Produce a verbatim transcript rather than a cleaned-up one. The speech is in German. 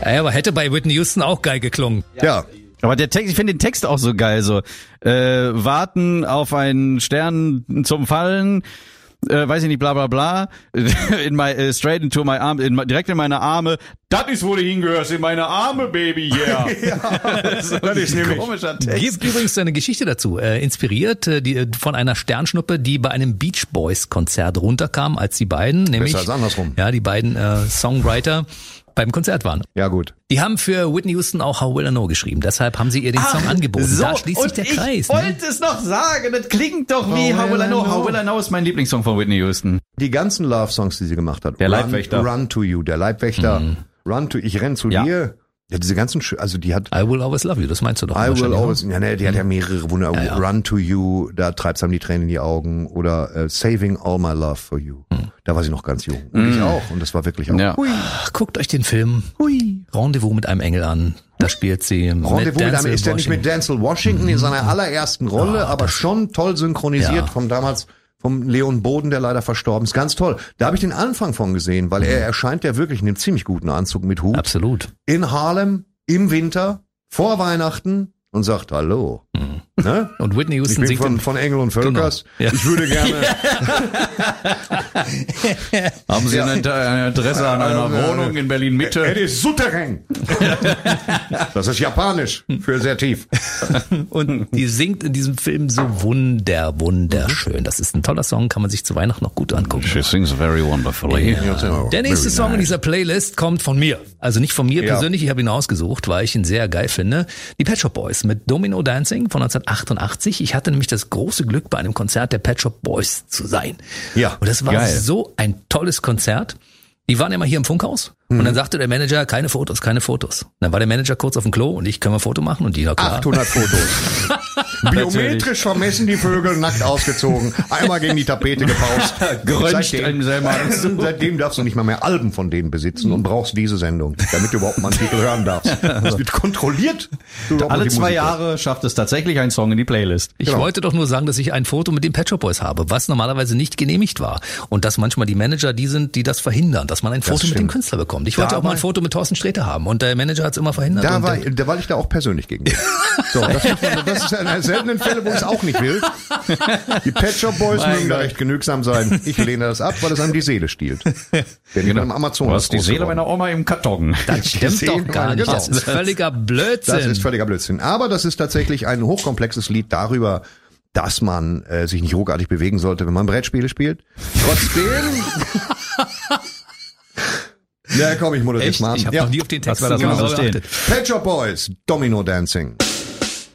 Ja, aber hätte bei Whitney Houston auch geil geklungen. Ja. Aber der Text, ich finde den Text auch so geil, so äh, warten auf einen Stern zum Fallen, äh, weiß ich nicht, bla bla bla, in my, uh, straight into my arm, in, direkt in meine Arme, das ist, wo du hingehörst, in meine Arme, Baby, yeah. Ja, das ist nämlich Komischer Text. Gibt übrigens eine Geschichte dazu, äh, inspiriert äh, die, von einer Sternschnuppe, die bei einem Beach Boys Konzert runterkam, als die beiden, nämlich Besser als andersrum. ja, die beiden äh, Songwriter beim Konzert waren. Ja, gut. Die haben für Whitney Houston auch How Will I Know geschrieben, deshalb haben sie ihr den Song angeboten. So, Da schließt sich und der ich Kreis. Ne? wollte es noch sagen, das klingt doch wie How Will I Know. How Will I Know ist mein Lieblingssong von Whitney Houston. Die ganzen Love-Songs, die sie gemacht hat. Der Run, Leibwächter. Run to You, der Leibwächter. Mhm. Run to, ich renn zu Ja. dir. Ja, diese ganzen, Sch- also die hat, I Will Always Love You, das meinst du doch. I will wahrscheinlich, always, ja, ne, die hat ja mehrere Wunder. Ja, ja. Run to You, da treibt's einem die Tränen in die Augen. Oder äh, Saving All My Love for You. Mhm. Da war sie noch ganz jung. Und ich auch. Und das war wirklich auch. Ja. Hui. Ach, guckt euch den Film Hui. Rendezvous mit einem Engel an. Da spielt sie Rendezvous mit einem, Denzel ist ja nicht mit Washington. Denzel Washington in seiner allerersten Rolle, Oh, aber schon toll synchronisiert Ja. vom damals, vom Leon Boden, der leider verstorben ist. Ganz toll. Da habe ich den Anfang von gesehen, weil er erscheint ja wirklich in einem ziemlich guten Anzug mit Hut. Absolut. In Harlem, im Winter, vor Weihnachten und sagt Hallo. Ne? Und Whitney Ich Houston bin singt von, den- von Engel und Völkers. Genau. Ja. Ich würde gerne... Haben Sie Ja. ein Interesse an einer Ja, Wohnung ja. in Berlin-Mitte? Es ist Souterrain. Das ist japanisch für sehr tief. Und die singt in diesem Film so wunder, wunderschön. Das ist ein toller Song, kann man sich zu Weihnachten noch gut angucken. She sings very wonderfully. Der nächste Song in dieser Playlist kommt von mir. Also nicht von mir Ja. persönlich, ich habe ihn ausgesucht, weil ich ihn sehr geil finde. Die Pet Shop Boys mit Domino Dancing von neunzehnhundertachtundachtzig. Ich hatte nämlich das große Glück, bei einem Konzert der Pet Shop Boys zu sein. Ja, Und das war geil. so ein tolles Konzert. Die waren immer hier im Funkhaus und dann sagte der Manager, keine Fotos, keine Fotos. Dann war der Manager kurz auf dem Klo und ich, können wir ein Foto machen? Und die, na klar. achthundert Fotos. Biometrisch vermessen die Vögel, nackt ausgezogen, einmal gegen die Tapete gepaust. Geröntgt im selben seitdem, seitdem darfst du nicht mal mehr Alben von denen besitzen und brauchst diese Sendung, damit du überhaupt mal einen Titel hören darfst. Das wird kontrolliert. Du überhaupt Alle noch die zwei Musik Jahre schafft es tatsächlich ein Song in die Playlist. Ich Genau. wollte doch nur sagen, dass ich ein Foto mit den Pet Shop Boys habe, was normalerweise nicht genehmigt war. Und dass manchmal die Manager die sind, die das verhindern, dass man ein Foto mit dem stimmt. Künstler bekommt. Ich Da wollte auch mal ein war- Foto mit Thorsten Sträter haben und der Manager hat es immer verhindert. Da und war, der, da war ich da auch persönlich gegen. So, das, muss man, das ist einer der seltenen Fälle, wo ich es auch nicht will. Die Pet Shop Boys Mein mögen da Gott. recht genügsam sein. Ich lehne das ab, weil es einem die Seele stiehlt. Denn genau. Im Du Amazonas hast die groß Seele geworden. meiner Oma im Karton. das stimmt Sehen doch gar meine nicht. genau. Das ist völliger Blödsinn. Das ist völliger Blödsinn. Aber das ist tatsächlich ein hochkomplexes Lied darüber, dass man äh, sich nicht ruckartig bewegen sollte, wenn man Brettspiele spielt. Trotzdem... Ja, komm, ich moderiere Echt? mal. Ich habe Ja. noch nie auf den Text Was war das genau mal so stehen? geachtet. Pet Shop Boys, Domino Dancing.